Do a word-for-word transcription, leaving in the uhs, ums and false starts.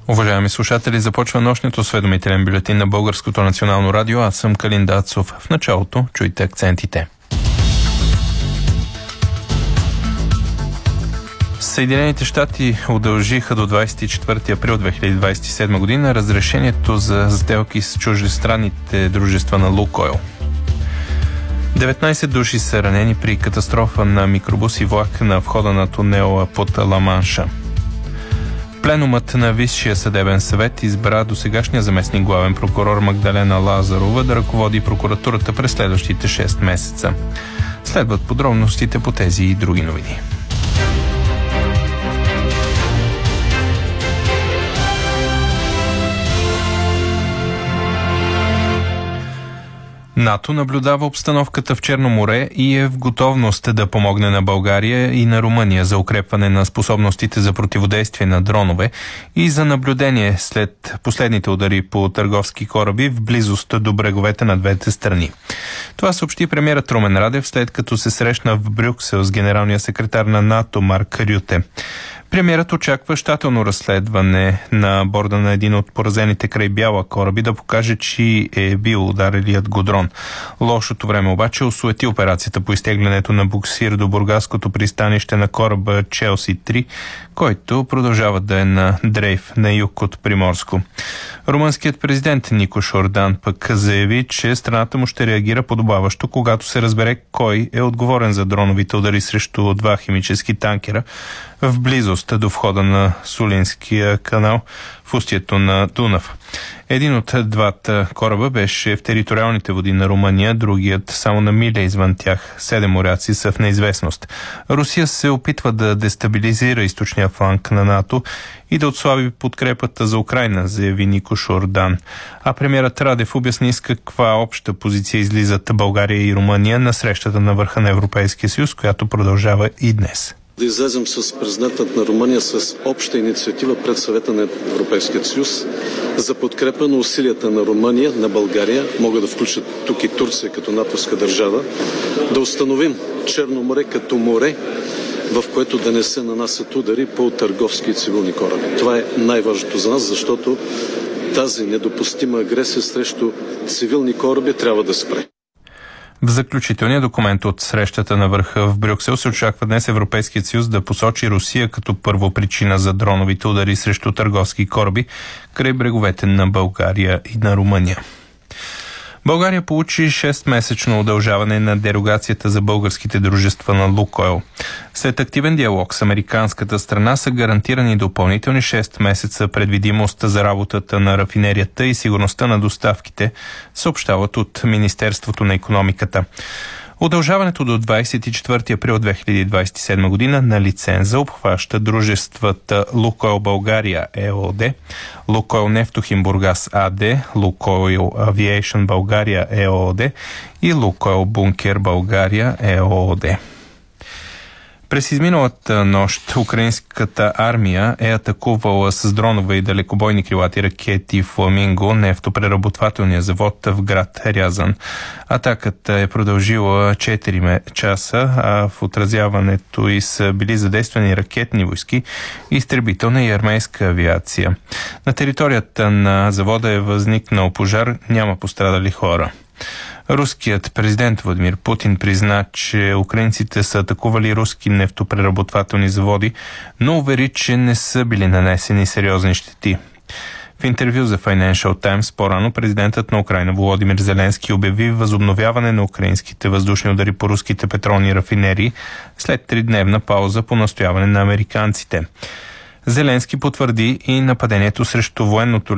Уважаеми слушатели, започва нощният осведомителен бюлетин на Българското национално радио. Аз съм Калин Дацов. В началото чуйте акцентите. Съединените щати удължиха до двадесет и четвърти април две хиляди двадесет и седма година разрешението за сделки с чуждестранните дружества на Лукойл. деветнадесет души са ранени при катастрофа на микробус и влак на входа на тунела под Ла-Манша. Пленумът на Висшия съдебен съвет избра досегашния заместник главен прокурор Магдалена Лазарова да ръководи прокуратурата през следващите шест месеца. Следват подробностите по тези и други новини. НАТО наблюдава обстановката в Черно море и е в готовност да помогне на България и на Румъния за укрепване на способностите за противодействие на дронове и за наблюдение след последните удари по търговски кораби в близост до бреговете на двете страни. Това съобщи премиерът Румен Радев, след като се срещна в Брюксел с генералния секретар на НАТО Марк Рюте. Премиерът очаква щателно разследване на борда на един от поразените край Бяла кораби да покаже, че е бил ударилият го дрон. Лошото време обаче осуети операцията по изтеглянето на буксир до бургаското пристанище на кораба Челси три, който продължава да е на дрейф на юг от Приморско. Румънският президент Никош Ордан пък заяви, че страната му ще реагира подобаващо, когато се разбере кой е отговорен за дроновите удари срещу два химически танкера в близост до входа на Сулинския канал в устието на Дунав. Един от двата кораба беше в териториалните води на Румъния, другият само на миля извън тях. Седем моряци са в неизвестност. Русия се опитва да дестабилизира източния фланг на НАТО и да отслаби подкрепата за Украйна, заяви Никош Ордан. А премиерът Радев обясни с каква обща позиция излизат България и Румъния на срещата на върха на Европейския съюз, която продължава и днес. Да излезем с президентът на Румъния с обща инициатива пред Съвета на Европейския съюз за подкрепа на усилията на Румъния, на България, могат да включат тук и Турция като натовска държава, да установим Черно море като море, в което да не се нанасят удари по търговски и цивилни кораби. Това е най-важното за нас, защото тази недопустима агресия срещу цивилни кораби трябва да спре. В заключителния документ от срещата на върха в Брюксел се очаква днес Европейският съюз да посочи Русия като първопричина за дроновите удари срещу търговски кораби край бреговете на България и на Румъния. България получи шестмесечно удължаване на дерогацията за българските дружества на Лукойл. След активен диалог с американската страна са гарантирани допълнителни шест месеца предвидимост за работата на рафинерията и сигурността на доставките, съобщават от Министерството на икономиката. Удължаването до двадесет и четвърти април две хиляди двадесет и седма година на лиценза обхваща дружествата Лукойл България ЕООД, Лукойл Нефтохим Бургас АД, Лукойл Авиейшън България ЕООД и Лукойл Бункер България ЕООД. През изминалата нощ украинската армия е атакувала с дронове и далекобойни крилати ракети Фламинго нефтопреработвателния завод в град Рязан. Атаката е продължила четири часа, а в отразяването й са били задействани ракетни войски, изтребителна и армейска авиация. На територията на завода е възникнал пожар, няма пострадали хора. Руският президент Владимир Путин призна, че украинците са атакували руски нефтопреработвателни заводи, но увери, че не са били нанесени сериозни щети. В интервю за Financial Times по-рано президентът на Украйна Володимир Зеленски обяви възобновяване на украинските въздушни удари по руските петролни рафинерии след тридневна пауза по настояване на американците. Зеленски потвърди и нападението срещу военното